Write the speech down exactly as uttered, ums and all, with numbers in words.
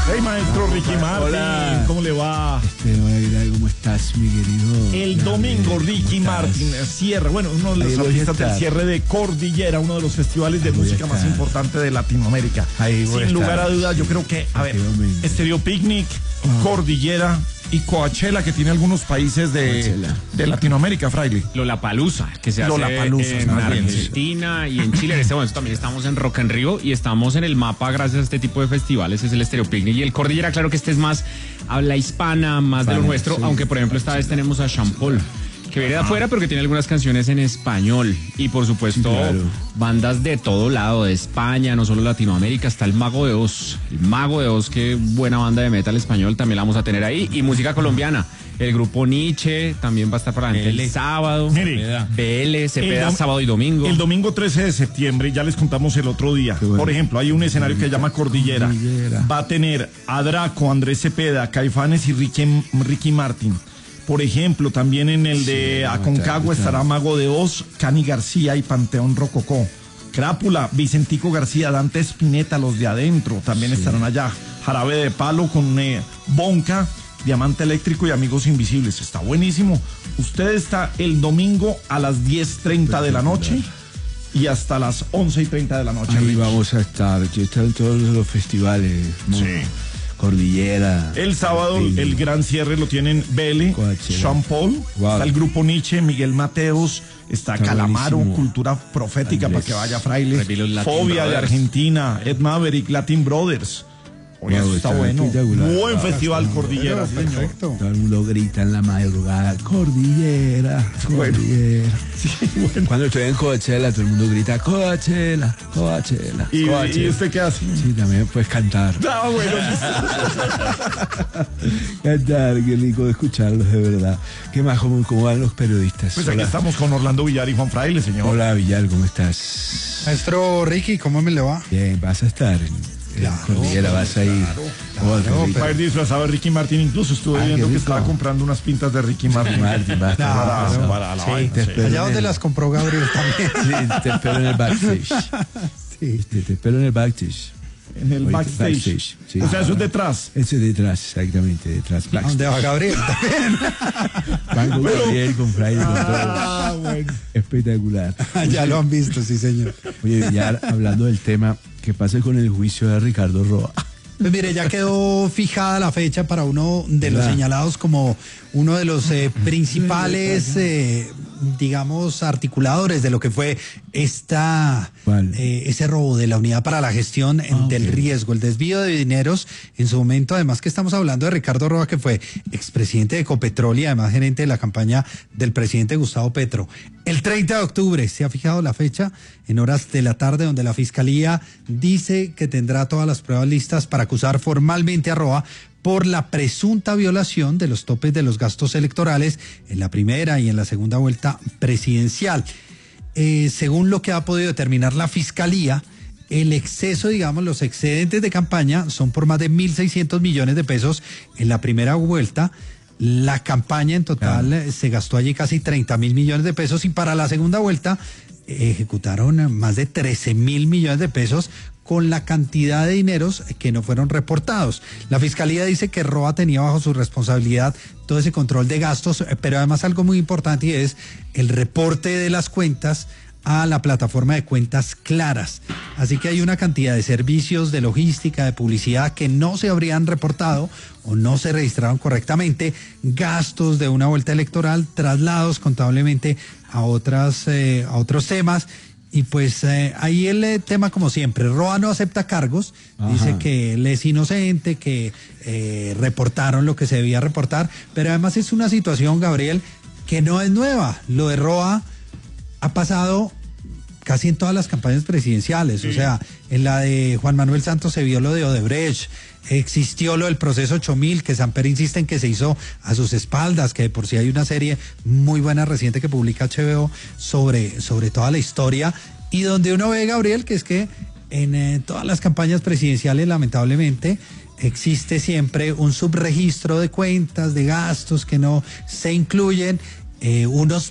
Hey, maestro Ricky Martin, Hola. ¿cómo le va? Este, hola, ¿qué tal? ¿Cómo estás, mi querido? El domingo ¿Cómo Ricky estás? Martin cierra, bueno, uno de los Ahí voy a artistas del estar. cierre de Cordillera, uno de los festivales de Ahí voy a música más estar. importantes de Latinoamérica. Ahí voy a Sin lugar estar. a dudas, yo creo que, a ver, Efectivamente. Stereo Picnic, Ah. Cordillera y Coachella, que tiene algunos países de, Coachella. de Latinoamérica, Fraile. Lollapalooza, que se hace Lollapalooza, en más bien, sí. Argentina y en Chile. En este momento también estamos en Rock en Río y estamos en el mapa gracias a este tipo de festivales. Es el Stereo Picnic y el Cordillera. Claro que este es más habla hispana, más de lo Hispana, nuestro, sí. aunque por ejemplo esta vez tenemos a Sean Paul, que viene de afuera pero que tiene algunas canciones en español y por supuesto Sí, claro. bandas de todo lado, de España, no solo Latinoamérica. Está el Mago de Oz, el Mago de Oz, qué buena banda de metal español, también la vamos a tener ahí, y música colombiana. El grupo Nietzsche también va a estar para la gente el sábado. Mire. B L, Cepeda, El dom- sábado y domingo. El domingo trece de septiembre, ya les contamos el otro día. bueno. Por ejemplo, hay un escenario que se llama Cordillera. Cordillera. Va a tener a Draco, Andrés Cepeda, Caifanes y Ricky, Ricky Martin. Por ejemplo, también en el de va a Aconcagua estar, estará Mago de Oz, Cani García y Panteón Rococó. Crápula, Vicentico García, Dante Spinetta, los de adentro, también estarán allá. Jarabe de Palo con eh, Bonca, Diamante Eléctrico y Amigos Invisibles. Está buenísimo. Usted está el domingo a las diez treinta de la noche y hasta las once y treinta de la noche. Ahí Ricky. vamos a estar. Yo he estado en todos los festivales. ¿no? Sí. Cordillera. El sábado Sí. el gran cierre lo tienen Bele, Coachella. Sean Paul, Wow. está el grupo Nietzsche, Miguel Mateos, está, Está Calamaro, buenísimo. Cultura Profética Andrés. para que vaya Fraile, Revilos Latin Fobia de Brothers. Argentina, Ed Maverick, Latin Brothers. Oye, Wow, eso está está bueno. espectacular. Buen Ah, festival Cordillera, Pero, señor. perfecto. Todo el mundo grita en la madrugada, Cordillera, Cordillera. Sí, bueno. Cuando estoy en Coachella, todo el mundo grita, Coachella, Coachella, ¿Y, Coachella. ¿Y usted qué hace? Sí, también puedes cantar. Ah, bueno. Cantar, qué rico escucharlos, de verdad. ¿Qué más? ¿Cómo, cómo van los periodistas? Pues aquí Hola. estamos con Orlando Villar y Juan Fraile, señor. Hola, Villar, ¿cómo estás? Maestro Ricky, ¿cómo me le va? Bien, vas a estar en, en Claro, Cordillera, vas a ir. Oh, qué rico. Va a ir disfrazado de Ricky Martin, incluso estuve Ah, qué viendo que rico. estaba comprando unas pintas de Ricky Martin. Martin, va a estar. Para, Claro. para la Sí, vaina, te sí. espero. Allá en donde el- las compró Gabriel también. Sí, te espero en el backstage. Sí. Te, te espero en el backstage. En el Oíste, backstage. backstage, sí. O sea, eso es detrás. Ese es detrás, exactamente, detrás. ¿A Backstage. dónde va Gabriel también? Van con Gabriel, con Fraile, con todo. Ah, bueno. Espectacular. Ya lo han visto, sí, señor. Oye, Villar, hablando del tema, ¿qué pasa con el juicio de Ricardo Roa? Pues mire, ya quedó fijada la fecha para uno de los ¿Verdad? señalados como uno de los eh, principales, eh, digamos, articuladores de lo que fue esta ¿Cuál? eh, ese robo de la unidad para la gestión en- Ah, del ok. riesgo, el desvío de dineros en su momento, además que estamos hablando de Ricardo Roa, que fue expresidente de Ecopetrol y además gerente de la campaña del presidente Gustavo Petro. El treinta de octubre se ha fijado la fecha en horas de la tarde, donde la Fiscalía dice que tendrá todas las pruebas listas para acusar formalmente a Roa por la presunta violación de los topes de los gastos electorales en la primera y en la segunda vuelta presidencial. Eh, según lo que ha podido determinar la Fiscalía, el exceso, digamos, los excedentes de campaña son por más de mil seiscientos millones de pesos en la primera vuelta. La campaña en total eh, se gastó allí casi treinta mil millones de pesos y para la segunda vuelta eh, ejecutaron más de trece mil millones de pesos con la cantidad de dineros que no fueron reportados. La Fiscalía dice que Roa tenía bajo su responsabilidad todo ese control de gastos, eh, pero además algo muy importante y es el reporte de las cuentas a la plataforma de cuentas claras. Así que hay una cantidad de servicios de logística, de publicidad que no se habrían reportado o no se registraron correctamente, gastos de una vuelta electoral, traslados contablemente a otras eh, a otros temas. Y pues eh, ahí el eh, tema como siempre, Roa no acepta cargos, Ajá. dice que él es inocente, que eh, reportaron lo que se debía reportar, pero además es una situación, Gabriel, que no es nueva. Lo de Roa ha pasado casi en todas las campañas presidenciales, o sea, en la de Juan Manuel Santos se vio lo de Odebrecht, existió lo del proceso ocho mil, que Samper insiste en que se hizo a sus espaldas, que de por sí hay una serie muy buena reciente que publica H B O sobre, sobre toda la historia, y donde uno ve, Gabriel, que es que en eh, todas las campañas presidenciales, lamentablemente, existe siempre un subregistro de cuentas, de gastos que no se incluyen, eh, unos